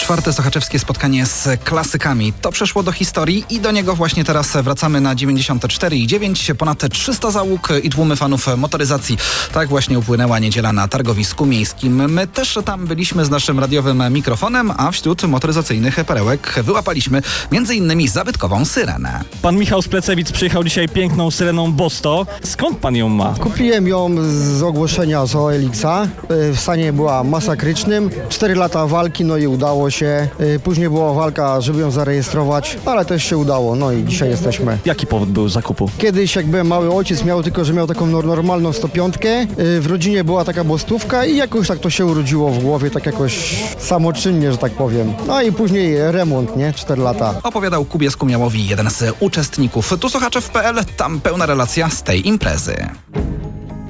Czwarte sochaczewskie spotkanie z klasykami. To przeszło do historii i do niego właśnie teraz wracamy na 94,9. Ponad 300 załóg i tłumy fanów motoryzacji. Tak właśnie upłynęła niedziela na targowisku miejskim. My też tam byliśmy z naszym radiowym mikrofonem, a wśród motoryzacyjnych perełek wyłapaliśmy m.in. zabytkową syrenę. Pan Michał z Plecewic przyjechał dzisiaj piękną syreną Bosto. Skąd pan ją ma? Kupiłem ją z ogłoszenia z OLX-a. W stanie była masakrycznym. 4 lata walki, no i udało się. Później była walka, żeby ją zarejestrować, ale też się udało, no i dzisiaj jesteśmy. Jaki powód był zakupu? Kiedyś jak byłem mały, ojciec miał tylko, że miał taką normalną 105. W rodzinie była taka bostówka i jakoś tak to się urodziło w głowie, tak jakoś samoczynnie, że tak powiem. No i później remont, nie? 4 lata. Opowiadał Kubie Skumiałowi, jeden z uczestników. Tu Sochaczew.pl, tam pełna relacja z tej imprezy.